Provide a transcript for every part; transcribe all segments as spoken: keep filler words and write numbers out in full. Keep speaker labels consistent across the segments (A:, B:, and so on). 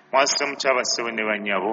A: Mwasire mukyaba ssebo ne bannyabo.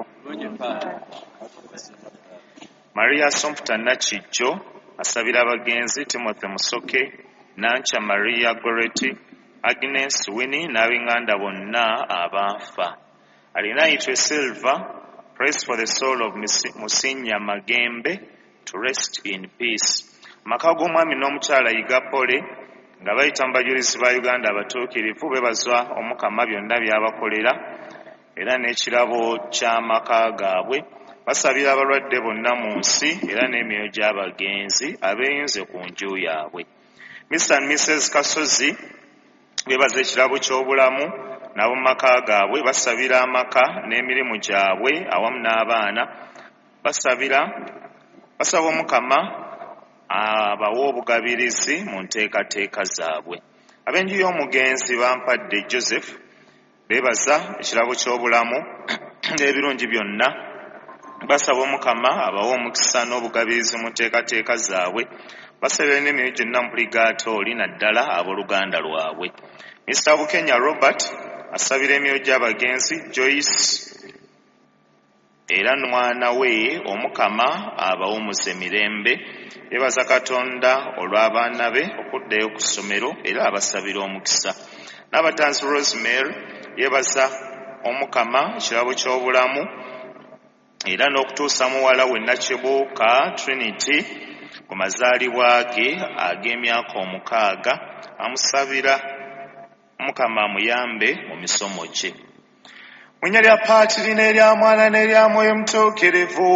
A: Maria Sompta Nakijjo asabira abagenzi Timothy Musoke, Nancha Maria Goreti, Agnes Winnie n'ab'enganda bonna abaafa. Alina Itwe Silva, praise for the soul of Musinya Magembe to rest in peace. Amaka g'omwami n'omukyala Yigapole nga bayita mu bajulizi ba Uganda abatuukirivu bebaza Omukama byonna by'abakolera era n'ekirabo ky'amaka gaabwe. Basabira abalwadde bonna mu nsi era n'emyoyo gy'abagenzi abeeyunze ku nju yaabwe. Mister and Missus Kasozi bebaza ekirabo ky'obulamu nabo mu maka gaabwe. Basabira amaka n'emirimu gyabwe awamu n'abaana. Basabira basaba Omukama abawa obugabirizi mu nteekateeka zaabwe. Ab'enju y'omugenzi Bampadde Joseph bebaza ekirabo ky'obulamu n'ebirungi byonna. Basaba Omukama abawa omukisa n'obugabirizi mu nteekateeka zaabwe. Basabira n'emyoyo gyonna mu purigatooli naddala ab'oluganda lwabwe. Mister Bukenya Robert asabira emyoyo gy'abagenzi Joyce era n'omwana we Omukama abawumuze mirembe. Yebaza Katonda olw'abaana be okuddayo ku ssomero era abasabira omukisa. N'abatanzi Rosemary yebaza Omukama ekirabo ky'obulamu era n'okutuusa muwala we Nakibuuka Trinity ku mazaalibwa ge ag'emyaka omukaaga. Amusabira Omukama amuyambe mu misomo gye. Mu linnya lya Paatiri n'erya Mwana n'erya Mwoyo Mutuukirivu.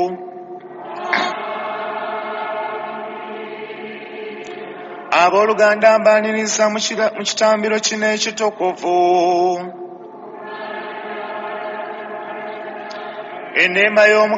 A: Abooluganda mbaaniriza mu kitambiro kino ekitukuvu. Enneema y'Omukama